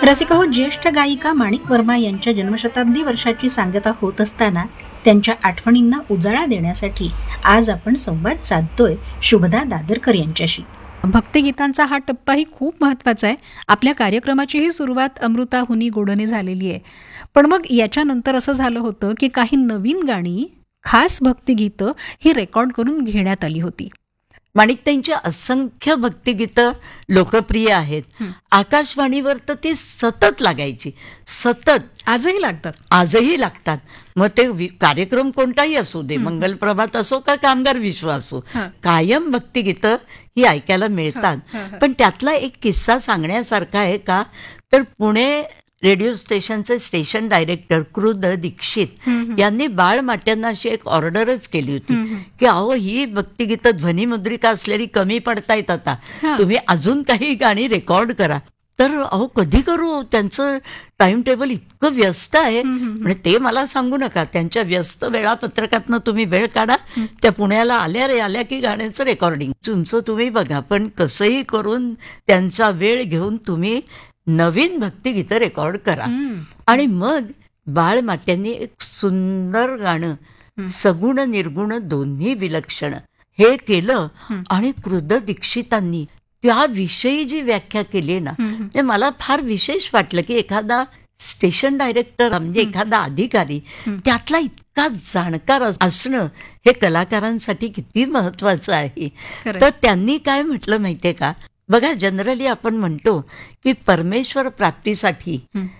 रसिका हो, ज्येष्ठ गायिका माणिक वर्मा यांच्या जन्मशताब्दी वर्षाची सांगता होत असताना त्यांच्या आठवणींना उजाळा देण्यासाठी आज आपण संवाद साधतोय शुभदा दादरकर यांच्याशी. भक्तिगीतांचा हा टप्पाही खूप महत्वाचा आहे. आपल्या कार्यक्रमाची ही सुरुवात अमृताहुनी गोडने झालेली आहे. पण मग याच्यानंतर असं झालं होतं की काही नवीन गाणी, खास भक्तिगीतं ही रेकॉर्ड करून घेण्यात आली होती. माणिकताईंची असंख्य भक्तिगीतं लोकप्रिय आहेत. आकाशवाणीवर तर ती सतत लागायची, सतत आजही लागतात. मग ते कार्यक्रम कोणताही असू दे, मंगलप्रभात असो का कामगार विश्व असो, कायम भक्तिगीतं ही ऐकायला मिळतात. पण त्यातला एक किस्सा सांगण्यासारखा आहे का, तर पुणे रेडिओ स्टेशनचे स्टेशन डायरेक्टर क्रुद दीक्षित यांनी बाळ माट्यांना अशी एक ऑर्डरच केली होती की अहो, ही भक्तिगीतं ध्वनिमुद्रिका असलेली कमी पडतायत, आता तुम्ही अजून काही गाणी रेकॉर्ड करा. तर अहो, कधी करू, त्यांचं टाइम टेबल इतकं व्यस्त आहे. म्हणजे ते मला सांगू नका, त्यांच्या व्यस्त वेळापत्रकातनं तुम्ही वेळ काढा. त्या पुण्याला आल्या की गाण्याचं रेकॉर्डिंग तुमचं तुम्ही बघा, पण कसंही करून त्यांचा वेळ घेऊन तुम्ही नवीन भक्तिगीतं रेकॉर्ड करा. आणि मग बाळ माट्यांनी एक सुंदर गाणं, सगुण निर्गुण दोन्ही विलक्षण, हे केलं. आणि क्रुद दीक्षितांनी त्याविषयी जी व्याख्या केली ना, ते मला फार विशेष वाटलं की एखादा स्टेशन डायरेक्टर म्हणजे एखादा अधिकारी त्यातला इतका जाणकार असणं हे कलाकारांसाठी किती महत्वाचं आहे. तर त्यांनी काय म्हटलं माहितीये का, बघा, जनरली आपण म्हणतो की परमेश्वर प्राप्तीसाठी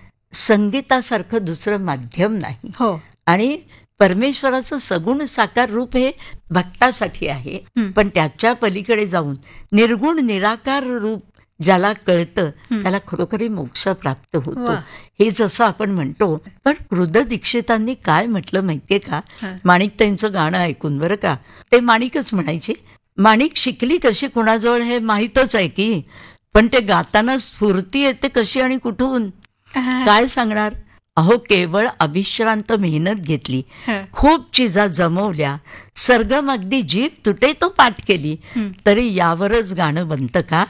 संगीतासारखं दुसरं माध्यम नाही. आणि परमेश्वराचं सगुण साकार रूप हे भक्तासाठी आहे. पण त्याच्या पलीकडे जाऊन निर्गुण निराकार रूप ज्याला कळतं त्याला खरोखरी मोक्ष प्राप्त होतो, हे जसं आपण म्हणतो. पण क्रुद दीक्षितांनी काय म्हटलं माहितीये का, माणिकताईंचं गाणं ऐकून, बरं का, ते माणिकच म्हणायचे, माणिक शिकली कशी कुणाजवळ हे माहीतच आहे की, पण ते गाताना स्फूर्ती येते कशी आणि कुठून काय सांगणार. अहो, केवळ अविश्रांत मेहनत घेतली, खूप चिजा जमवल्या, सरगम अगदी जीभ तुटे तो पाठ केली, तरी यावरच गाणं बनतं का.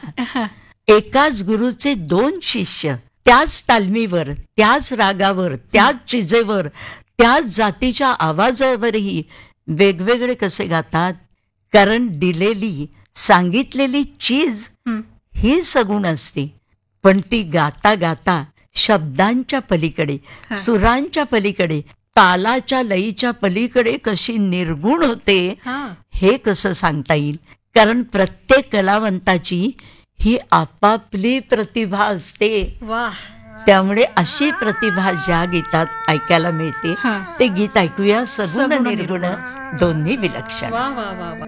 एकाच गुरुचे दोन शिष्य, त्याच तालमीवर, त्याच रागावर, त्याच चिजेवर, त्याच जातीच्या आवाजावरही वेगवेगळे कसे गातात. कारण दिलेली सांगितलेली चीज ही सगुण असते, पण ती गाता गाता शब्दांच्या पलीकडे, सुरांच्या पलीकडे, तालाच्या लयीच्या पलीकडे कशी निर्गुण होते हे कसं सांगता येईल. कारण प्रत्येक कलावंताची ही आपापली प्रतिभा असते. त्यामुळे अशी प्रतिभा ज्या गीतात ऐकायला मिळते ते गीत ऐकूया, सगुण निर्गुण दोन्ही विलक्षण.